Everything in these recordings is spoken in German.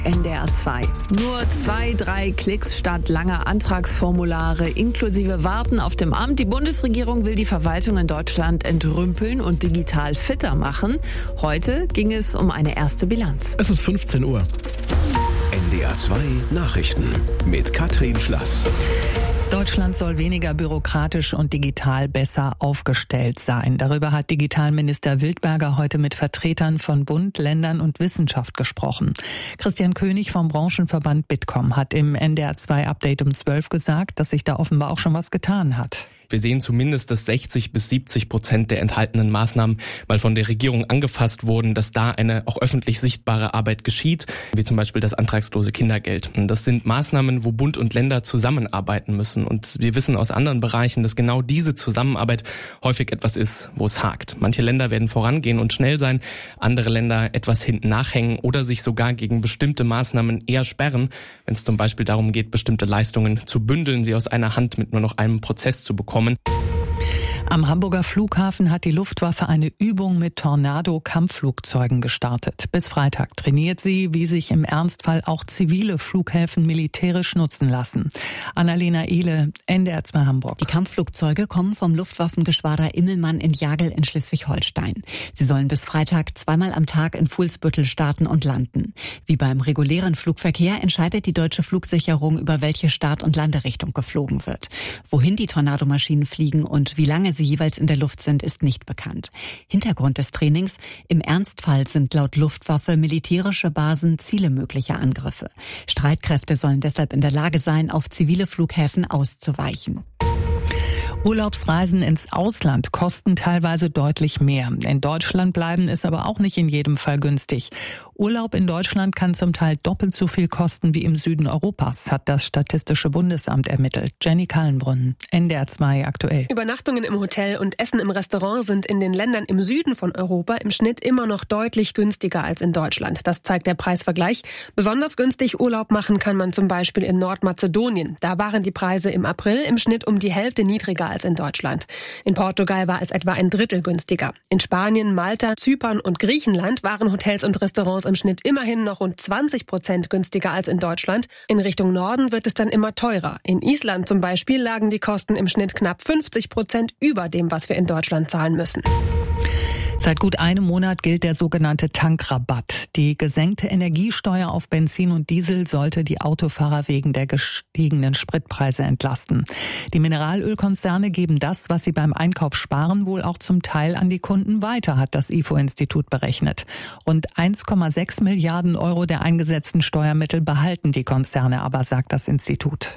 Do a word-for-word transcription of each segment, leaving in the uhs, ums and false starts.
N D R zwei. Nur zwei, drei Klicks statt langer Antragsformulare inklusive Warten auf dem Amt. Die Bundesregierung will die Verwaltung in Deutschland entrümpeln und digital fitter machen. Heute ging es um eine erste Bilanz. Es ist fünfzehn Uhr. N D R zwei Nachrichten mit Katrin Schlass. Deutschland soll weniger bürokratisch und digital besser aufgestellt sein. Darüber hat Digitalminister Wildberger heute mit Vertretern von Bund, Ländern und Wissenschaft gesprochen. Christian König vom Branchenverband Bitkom hat im N D R zwei Update um zwölf gesagt, dass sich da offenbar auch schon was getan hat. Wir sehen zumindest, dass sechzig bis siebzig Prozent der enthaltenen Maßnahmen mal von der Regierung angefasst wurden, dass da eine auch öffentlich sichtbare Arbeit geschieht, wie zum Beispiel das antragslose Kindergeld. Und das sind Maßnahmen, wo Bund und Länder zusammenarbeiten müssen. Und wir wissen aus anderen Bereichen, dass genau diese Zusammenarbeit häufig etwas ist, wo es hakt. Manche Länder werden vorangehen und schnell sein, andere Länder etwas hinten nachhängen oder sich sogar gegen bestimmte Maßnahmen eher sperren, wenn es zum Beispiel darum geht, bestimmte Leistungen zu bündeln, sie aus einer Hand mit nur noch einem Prozess zu bekommen. Am Hamburger Flughafen hat die Luftwaffe eine Übung mit Tornado-Kampfflugzeugen gestartet. Bis Freitag trainiert sie, wie sich im Ernstfall auch zivile Flughäfen militärisch nutzen lassen. Annalena Ehle, N D R zwei Hamburg. Die Kampfflugzeuge kommen vom Luftwaffengeschwader Immelmann in Jagel in Schleswig-Holstein. Sie sollen bis Freitag zweimal am Tag in Fuhlsbüttel starten und landen. Wie beim regulären Flugverkehr entscheidet die deutsche Flugsicherung, über welche Start- und Landerichtung geflogen wird. Wohin die Tornadomaschinen fliegen und wie lange sie jeweils in der Luft sind, ist nicht bekannt. Hintergrund des Trainings: Im Ernstfall sind laut Luftwaffe militärische Basen Ziele möglicher Angriffe. Streitkräfte sollen deshalb in der Lage sein, auf zivile Flughäfen auszuweichen. Urlaubsreisen ins Ausland kosten teilweise deutlich mehr. In Deutschland bleiben ist aber auch nicht in jedem Fall günstig. Urlaub in Deutschland kann zum Teil doppelt so viel kosten wie im Süden Europas, hat das Statistische Bundesamt ermittelt. Jenny Kallenbrunn, N D R zwei aktuell. Übernachtungen im Hotel und Essen im Restaurant sind in den Ländern im Süden von Europa im Schnitt immer noch deutlich günstiger als in Deutschland. Das zeigt der Preisvergleich. Besonders günstig Urlaub machen kann man zum Beispiel in Nordmazedonien. Da waren die Preise im April im Schnitt um die Hälfte niedriger als in Deutschland. In Portugal war es etwa ein Drittel günstiger. In Spanien, Malta, Zypern und Griechenland waren Hotels und Restaurants im Schnitt immerhin noch rund zwanzig Prozent günstiger als in Deutschland. In Richtung Norden wird es dann immer teurer. In Island zum Beispiel lagen die Kosten im Schnitt knapp fünfzig Prozent über dem, was wir in Deutschland zahlen müssen. Seit gut einem Monat gilt der sogenannte Tankrabatt. Die gesenkte Energiesteuer auf Benzin und Diesel sollte die Autofahrer wegen der gestiegenen Spritpreise entlasten. Die Mineralölkonzerne geben das, was sie beim Einkauf sparen, wohl auch zum Teil an die Kunden weiter, hat das I F O-Institut berechnet. Rund eins Komma sechs Milliarden Euro der eingesetzten Steuermittel behalten die Konzerne aber, sagt das Institut.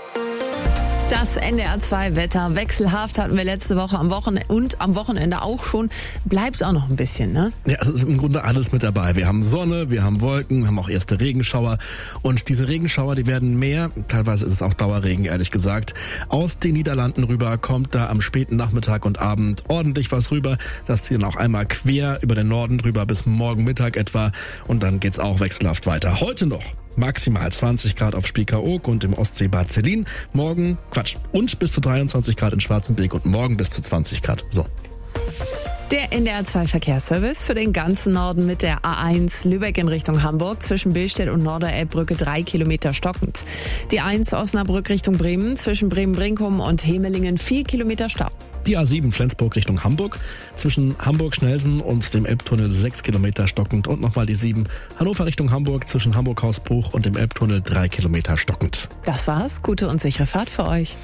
Das N D R zwei Wetter. Wechselhaft hatten wir letzte Woche am Wochenende und am Wochenende auch schon. Bleibt auch noch ein bisschen, ne? Ja, es ist im Grunde alles mit dabei. Wir haben Sonne, wir haben Wolken, wir haben auch erste Regenschauer. Und diese Regenschauer, die werden mehr, teilweise ist es auch Dauerregen, ehrlich gesagt. Aus den Niederlanden rüber kommt da am späten Nachmittag und Abend ordentlich was rüber. Das zieht dann auch einmal quer über den Norden drüber bis morgen Mittag etwa. Und dann geht's auch wechselhaft weiter. Heute noch maximal zwanzig Grad auf Spiekeroog und im Ostseebad Zelin. Morgen, Quatsch, und bis zu dreiundzwanzig Grad in Schwarzenberg und morgen bis zu zwanzig Grad. So. Der N D R zwei Verkehrsservice für den ganzen Norden mit der A eins Lübeck in Richtung Hamburg zwischen Billstedt und Norderelbbrücke drei Kilometer stockend. Die eins Osnabrück Richtung Bremen zwischen Bremen-Brinkum und Hemelingen vier Kilometer Stau. Die A sieben Flensburg Richtung Hamburg zwischen Hamburg-Schnelsen und dem Elbtunnel sechs Kilometer stockend und nochmal die sieben Hannover Richtung Hamburg zwischen Hamburg-Hausbruch und dem Elbtunnel drei Kilometer stockend. Das war's. Gute und sichere Fahrt für euch.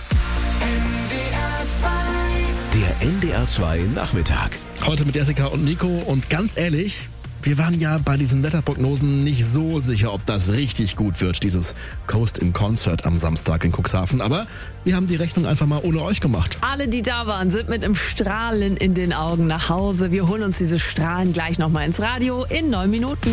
Der N D R zwei Nachmittag. Heute mit Jessica und Nico und ganz ehrlich, wir waren ja bei diesen Wetterprognosen nicht so sicher, ob das richtig gut wird, dieses Coast in Concert am Samstag in Cuxhaven. Aber wir haben die Rechnung einfach mal ohne euch gemacht. Alle, die da waren, sind mit einem Strahlen in den Augen nach Hause. Wir holen uns diese Strahlen gleich nochmal ins Radio in neun Minuten.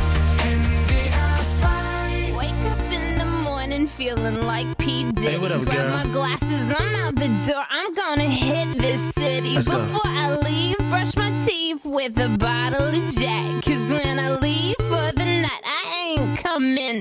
Feeling like P. Diddy. Hey, what up, girl? Grab my glasses, I'm out the door. I'm gonna hit this city. Let's go. Before I leave, brush my teeth with a bottle of Jack. Cause when I leave for the night, I ain't coming